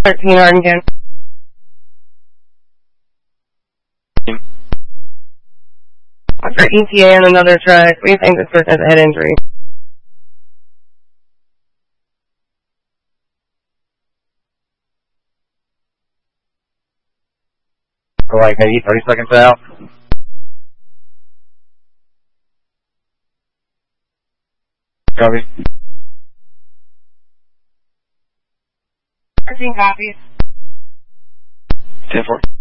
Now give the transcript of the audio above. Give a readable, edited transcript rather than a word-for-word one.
13 Hardin County. For ETA on another truck, we think this person has a head injury. For like maybe 30 seconds out. Copy. 13 copies. 10-4.